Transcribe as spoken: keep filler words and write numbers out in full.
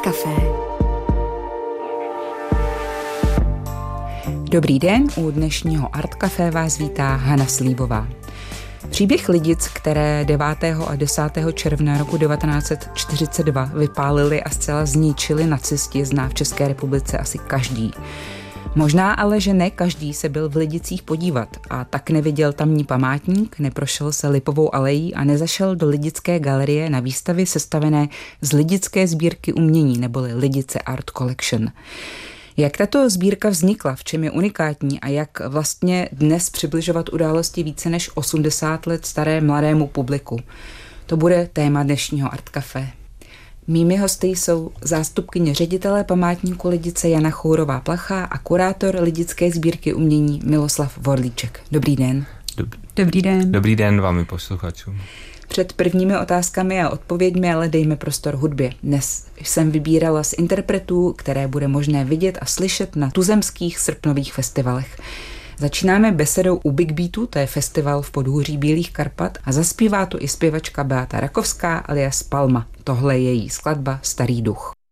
Café. Dobrý den, u dnešního Art Café vás vítá Hana Slívová. Příběh Lidic, které devátého a desátého června roku devatenáct set čtyřicet dva vypálili a zcela zničili nacisti, zná v České republice asi každý. Možná ale, že ne každý se byl v Lidicích podívat a tak neviděl tamní památník, neprošel se Lipovou alejí a nezašel do Lidické galerie na výstavy sestavené z Lidické sbírky umění neboli Lidice Art Collection. Jak tato sbírka vznikla, v čem je unikátní a jak vlastně dnes přibližovat události více než osmdesát let staré mladému publiku? To bude téma dnešního Art Café. Mými hosty jsou zástupkyně ředitele památníku Lidice Jana Chourová-Plachá a kurátor Lidické sbírky umění Miloslav Vorlíček. Dobrý den. Dobrý, Dobrý den. Dobrý den vám i posluchačům. Před prvními otázkami a odpověďmi ale dejme prostor hudbě. Dnes jsem vybírala z interpretů, které bude možné vidět a slyšet na tuzemských srpnových festivalech. Začínáme besedou u Big Beatu, to je festival v podhůří Bílých Karpat a zaspívá tu i zpěvačka Beata Rakovská alias Palma. Tohle je její skladba Starý duch.